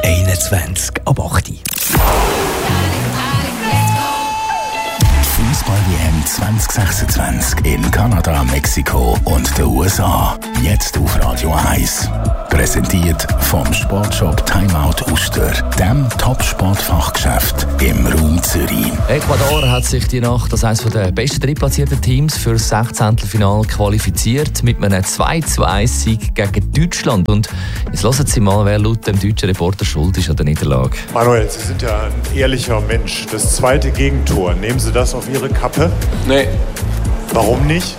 21 ab 8. Fußball-WM 2026 in Kanada, Mexiko und den USA. Jetzt auf Radio 1. Präsentiert vom Sportshop Timeout Uster, dem Top-Sportfachgeschäft im Raum Zürich. Ecuador hat sich die Nacht als eines der besten drittplatzierten Teams für das 16. qualifiziert mit einem 2:1-Sieg gegen Deutschland. Und jetzt hören Sie mal, wer laut dem deutschen Reporter schuld ist an der Niederlage. Manuel, Sie sind ja ein ehrlicher Mensch. Das zweite Gegentor, nehmen Sie das auf Ihre Kappe? Nee. Warum nicht?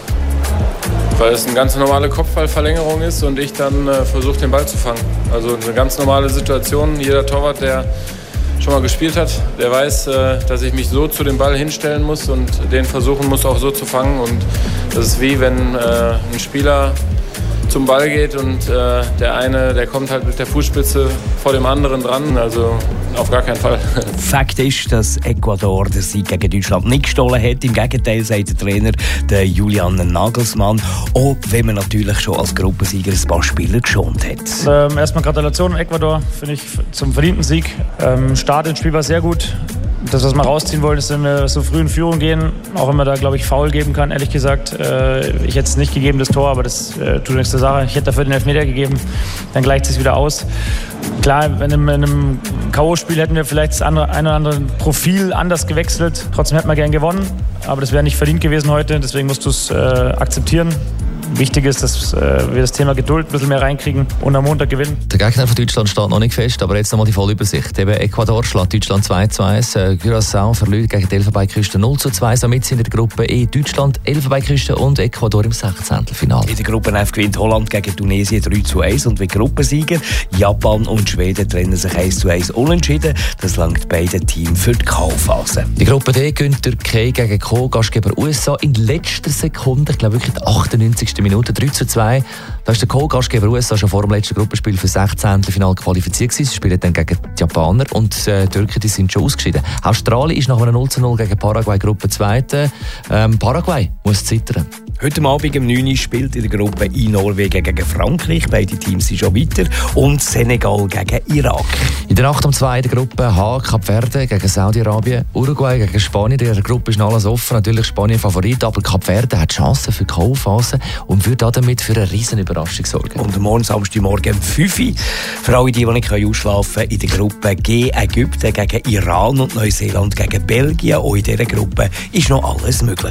Weil es eine ganz normale Kopfballverlängerung ist und ich dann versuche, den Ball zu fangen. Also eine ganz normale Situation. Jeder Torwart, der schon mal gespielt hat, der weiß, dass ich mich so zu dem Ball hinstellen muss und den versuchen muss, auch so zu fangen. Und das ist wie wenn ein Spieler zum Ball geht und der eine, der kommt halt mit der Fußspitze vor dem anderen dran. Also auf gar keinen Fall. Fakt ist, dass Ecuador den Sieg gegen Deutschland nicht gestohlen hat. Im Gegenteil, sagt der Trainer der Julian Nagelsmann. Auch wenn man natürlich schon als Gruppensieger ein paar Spieler geschont hat. Erstmal Gratulation an Ecuador, finde ich, zum verdienten Sieg. Start ins Spiel war sehr gut. Das, was wir rausziehen wollen, ist, wenn wir so früh in Führung gehen, auch wenn man da, glaube ich, Foul geben kann, ehrlich gesagt. Ich hätte es nicht gegeben, das Tor, aber das tut nichts zur Sache. Ich hätte dafür den Elfmeter gegeben, dann gleicht es wieder aus. Klar, in einem K.O.-Spiel hätten wir vielleicht das ein oder andere Profil anders gewechselt. Trotzdem hätten wir gern gewonnen, aber das wäre nicht verdient gewesen heute, deswegen musst du es akzeptieren. Wichtig ist, dass wir das Thema Geduld ein bisschen mehr reinkriegen und am Montag gewinnen. Der Gegner von Deutschland steht noch nicht fest, aber jetzt nochmal die volle Übersicht. Eben Ecuador schlägt Deutschland 2:1, Curaçao verliert gegen die Elfenbeinküste 0:2. Somit sind in der Gruppe E Deutschland, Elfenbeinküste und Ecuador im 16. Finale. In der Gruppe F gewinnt Holland gegen Tunesien 3:1 und wie Gruppensieger Japan und Schweden trennen sich 1:1 unentschieden. Das langt beiden Teams für die K.O.-Phase. Die Gruppe D gönnt Türkei gegen Co-Gastgeber USA in letzter Sekunde, ich glaube wirklich die 98. Minute 3:2. Da ist der Co-Gastgeber USA schon vor dem letzten Gruppenspiel für das 16. Finale qualifiziert gewesen. Sie spielen dann gegen die Japaner und die Türken die sind schon ausgeschieden. Australien ist nach einem 0:0 gegen Paraguay Gruppe 2. Paraguay muss zittern. Heute Abend um 9 Uhr spielt in der Gruppe I Norwegen gegen Frankreich. Beide Teams sind schon weiter. Und Senegal gegen Irak. In der Nacht um 2 in der Gruppe H Kap Verde gegen Saudi-Arabien, Uruguay gegen Spanien. In der Gruppe ist noch alles offen. Natürlich Spanien Favorit, aber Kap Verde hat Chancen für die K.O.-Phase und würde damit für eine riesen Überraschung sorgen. Und morgen Samstagmorgen um 5 Uhr. Für alle, die nicht ausschlafen können, in der Gruppe G Ägypten gegen Iran und Neuseeland gegen Belgien. Auch in dieser Gruppe ist noch alles möglich.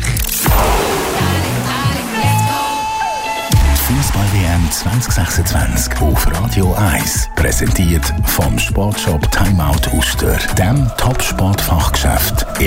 Fußball-WM 2026 auf Radio 1. Präsentiert vom Sportshop Timeout Uster, dem Top-Sportfachgeschäft